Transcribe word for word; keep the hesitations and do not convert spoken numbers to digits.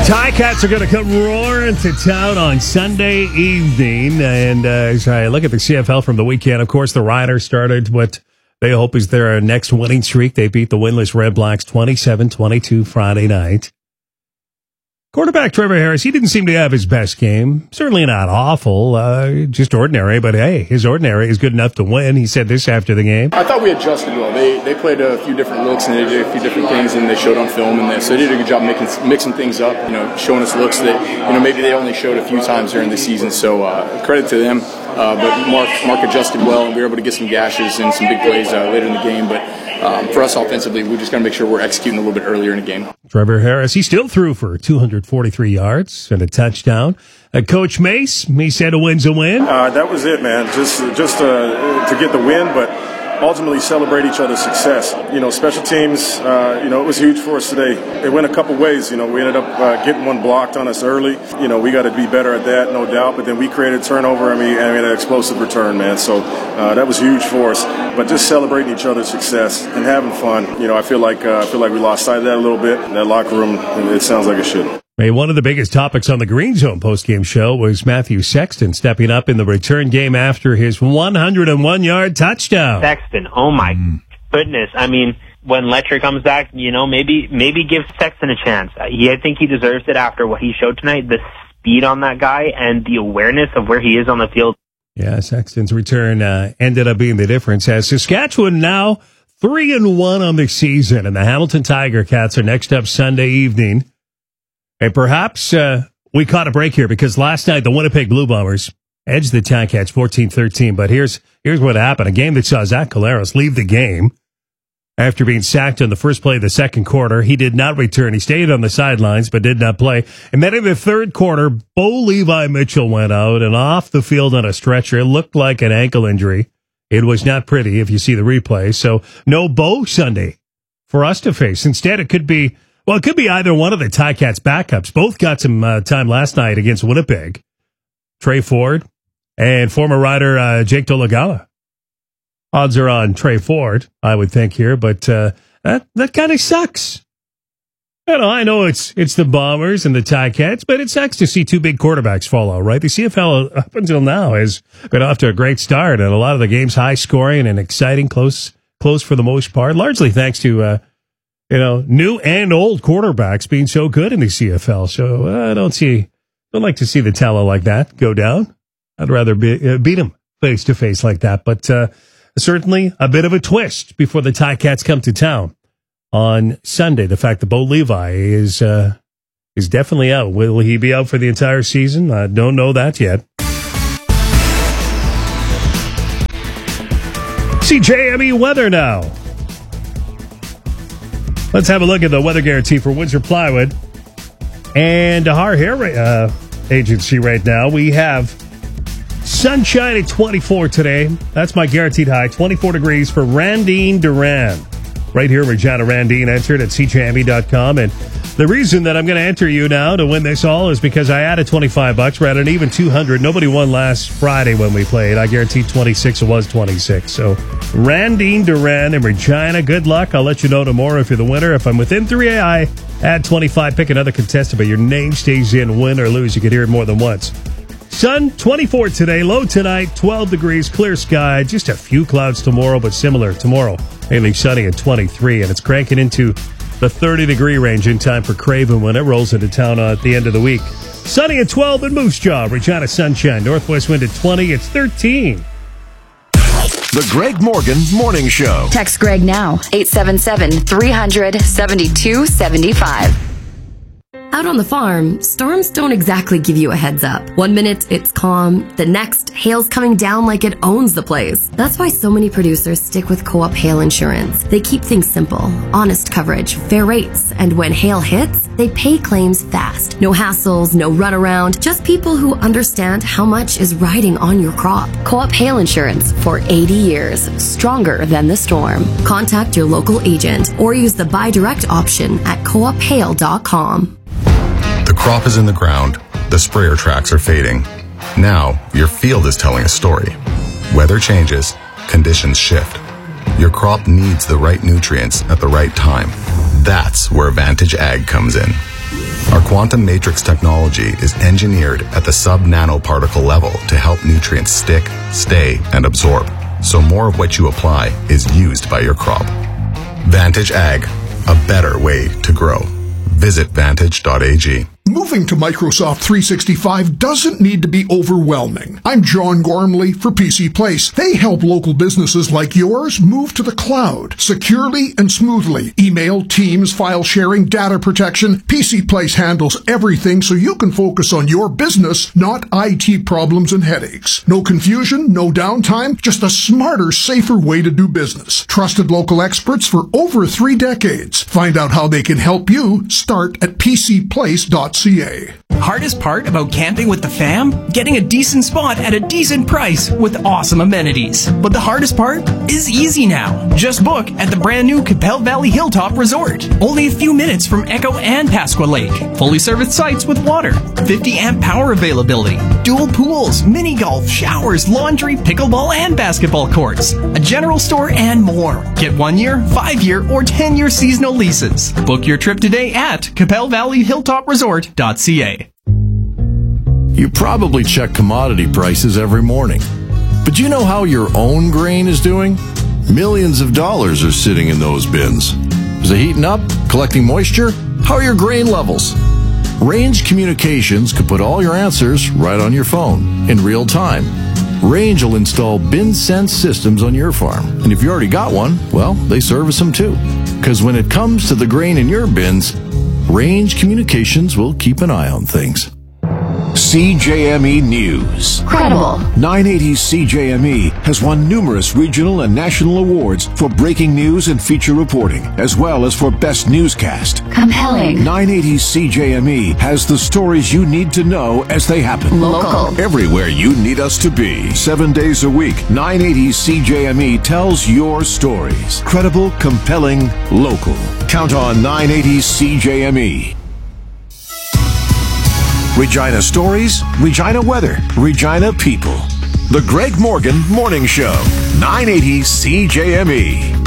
Ticats are going to come roaring to town on Sunday evening. And uh, as I look at the C F L from the weekend, of course, the Riders started what they hope is their next winning streak. They beat the winless Red Blacks twenty-seven twenty-two Friday night. Quarterback Trevor Harris, he didn't seem to have his best game. Certainly not awful, uh, just ordinary. But, hey, his ordinary is good enough to win. He said this after the game. I thought we adjusted well. They they played a few different looks and they did a few different things and they showed on film. and they, So they did a good job making mixing things up, you know, showing us looks that, you know, maybe they only showed a few times during the season. So uh, credit to them. Uh, but Mark Mark adjusted well and we were able to get some gashes and some big plays uh, later in the game. But um, for us offensively, we just got to make sure we're executing a little bit earlier in the game. Trevor Harris, he still threw for two hundred forty-three yards and a touchdown. Uh, Coach Mace, he said a win's a win. Uh, that was it, man. Just just uh, to get the win, but ultimately celebrate each other's success. You know, special teams, uh, you know, it was huge for us today. It went a couple ways. You know, we ended up uh, getting one blocked on us early. You know, we got to be better at that, no doubt. But then we created a turnover. I mean, I mean, an explosive return, man. So uh, that was huge for us. But just celebrating each other's success and having fun. You know, I feel like uh, I feel like we lost sight of that a little bit in that locker room. It sounds like it should. Hey, one of the biggest topics on the Green Zone postgame show was Matthew Sexton stepping up in the return game after his one hundred one yard touchdown. Sexton, oh my mm. goodness. I mean, when Letcher comes back, you know, maybe maybe give Sexton a chance. He, I think he deserves it after what he showed tonight, the speed on that guy and the awareness of where he is on the field. Yeah, Sexton's return uh, ended up being the difference as Saskatchewan now three and one on the season, and the Hamilton Tiger Cats are next up Sunday evening. And perhaps uh, we caught a break here because last night the Winnipeg Blue Bombers edged the Ticats fourteen thirteen. But here's here's what happened. A game that saw Zach Collaros leave the game after being sacked on the first play of the second quarter. He did not return. He stayed on the sidelines but did not play. And then in the third quarter, Bo Levi Mitchell went out and off the field on a stretcher. It looked like an ankle injury. It was not pretty if you see the replay. So no Bo Sunday for us to face. Instead, it could be... Well, it could be either one of the Ticats backups. Both got some uh, time last night against Winnipeg. Trey Ford and former rider uh, Jake Dolegala. Odds are on Trey Ford, I would think here, but uh, that that kind of sucks. You know, I know it's it's the Bombers and the Ticats, but it sucks to see two big quarterbacks fall out, right? The C F L up until now has been off to a great start, and a lot of the games high scoring and exciting, close close for the most part, largely thanks to. Uh, You know, new and old quarterbacks being so good in the C F L. So uh, I don't see, don't like to see the talent like that go down. I'd rather be, uh, beat them face to face like that. But uh, certainly a bit of a twist before the Ticats come to town on Sunday. The fact that Bo Levi is uh, is definitely out. Will he be out for the entire season? I don't know that yet. C J M E weather now. Let's have a look at the weather guarantee for Windsor Plywood and our hair uh, agency right now. We have sunshine at twenty-four today. That's my guaranteed high. twenty-four degrees for Randine Duran. Right here, Regina Randine entered at C J M E dot com. And the reason that I'm going to enter you now to win this all is because I added twenty-five bucks. We're at an even two hundred. Nobody won last Friday when we played. I guaranteed twenty-six. It was twenty-six. So Randine Duran and Regina, good luck. I'll let you know tomorrow if you're the winner. If I'm within three, I add twenty-five. Pick another contestant, but your name stays in. Win or lose, you could hear it more than once. Sun, twenty-four today. Low tonight, twelve degrees. Clear sky. Just a few clouds tomorrow, but similar tomorrow. Mainly sunny at twenty-three, and it's cranking into the thirty-degree range in time for Craven when it rolls into town at the end of the week. Sunny at twelve in Moose Jaw. Regina sunshine. Northwest wind at twenty. It's thirteen. The Greg Morgan Morning Show. Text Greg now. eight seven seven, three hundred, seventy-two seventy-five. Out on the farm, storms don't exactly give you a heads up. One minute, it's calm. The next, hail's coming down like it owns the place. That's why so many producers stick with Co-op Hail Insurance. They keep things simple, honest coverage, fair rates, and when hail hits, they pay claims fast. No hassles, no runaround, just people who understand how much is riding on your crop. Co-op Hail Insurance for eighty years, stronger than the storm. Contact your local agent or use the buy direct option at co op hail dot com. The crop is in the ground. The sprayer tracks are fading. Now, your field is telling a story. Weather changes. Conditions shift. Your crop needs the right nutrients at the right time. That's where Vantage Ag comes in. Our quantum matrix technology is engineered at the sub-nanoparticle level to help nutrients stick, stay, and absorb, so more of what you apply is used by your crop. Vantage Ag, a better way to grow. Visit vantage dot a g. Moving to Microsoft three sixty-five doesn't need to be overwhelming. I'm John Gormley for P C Place. They help local businesses like yours move to the cloud securely and smoothly. Email, Teams, file sharing, data protection. P C Place handles everything so you can focus on your business, not I T problems and headaches. No confusion, no downtime, just a smarter, safer way to do business. Trusted local experts for over three decades. Find out how they can help you. Start at p c place dot c a. Hardest part about camping with the fam? Getting a decent spot at a decent price with awesome amenities. But the hardest part is easy now. Just book at the brand new Capel Valley Hilltop Resort. Only a few minutes from Echo and Pasqua Lake. Fully serviced sites with water, fifty amp power availability, dual pools, mini golf, showers, laundry, pickleball, and basketball courts, a general store, and more. Get one year, five year, or ten year seasonal leases. Book your trip today at capel valley hilltop resort dot c a. You probably check commodity prices every morning. But do you know how your own grain is doing? Millions of dollars are sitting in those bins. Is it heating up? Collecting moisture? How are your grain levels? Range Communications could put all your answers right on your phone in real time. Range will install bin sense systems on your farm. And if you already got one, well, they service them too. Because when it comes to the grain in your bins, Range Communications will keep an eye on things. C J M E News. Credible. nine eighty C J M E has won numerous regional and national awards for breaking news and feature reporting, as well as for best newscast. Compelling. nine eighty C J M E has the stories you need to know as they happen. Local. Everywhere you need us to be. Seven days a week, nine eighty C J M E tells your stories. Credible, compelling, local. Count on nine eighty C J M E. Regina stories, Regina weather, Regina people. The Greg Morgan Morning Show, nine eighty C J M E.